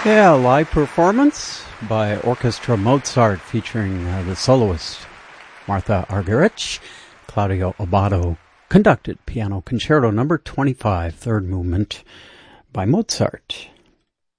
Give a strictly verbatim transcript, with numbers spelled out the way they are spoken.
Yeah, live performance by Orchestra Mozart featuring uh, the soloist Martha Argerich. Claudio Abbado conducted piano concerto number twenty-five, third movement by Mozart.